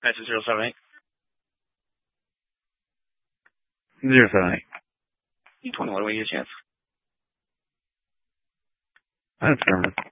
That's 078. 078. 21, what do you chance? That's affirmative.